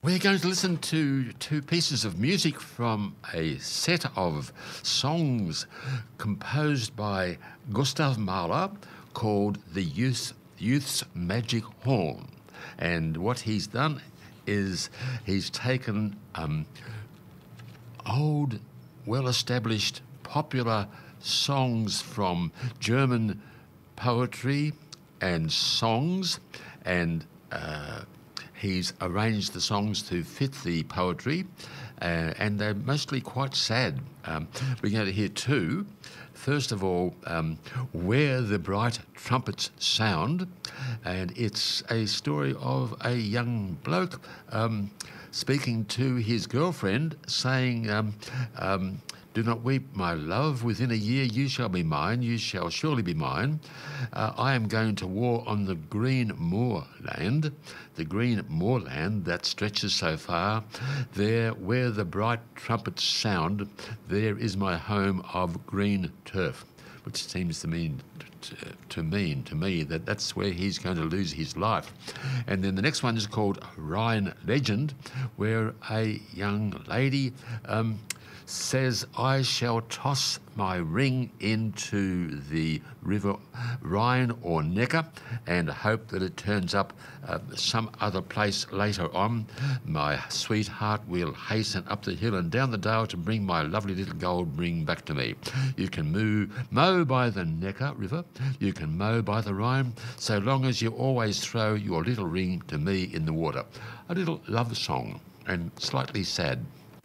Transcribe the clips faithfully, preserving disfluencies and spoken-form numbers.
We're going to listen to two pieces of music from a set of songs composed by Gustav Mahler called The Youth, Youth's Magic Horn. And what he's done is he's taken um, old, well-established, popular songs from German poetry and songs, and uh, he's arranged the songs to fit the poetry, uh, and they're mostly quite sad. Um, we're going to hear two. First of all, um, Where the Bright Trumpets Sound, and it's a story of a young bloke um, speaking to his girlfriend, saying, um, um, do not weep, my love, within a year you shall be mine, you shall surely be mine. Uh, I am going to war on the green moorland, the green moorland that stretches so far. There, where the bright trumpets sound, there is my home of green turf, which seems to mean to, to mean to me that that's where he's going to lose his life. And then the next one is called Rhine Legend, where a young lady um, says, I shall toss my ring into the river Rhine or Neckar and hope that it turns up uh, some other place later on. My sweetheart will hasten up the hill and down the dale to bring my lovely little gold ring back to me. You can move, mow by the Neckar River, you can mow by the Rhine, so long as you always throw your little ring to me in the water. A little love song, and slightly sad.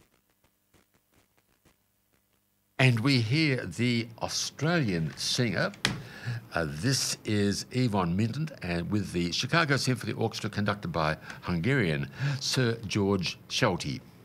And we hear the Australian singer. Uh, this is Yvonne Minton, and with the Chicago Symphony Orchestra conducted by Hungarian Sir George Solti.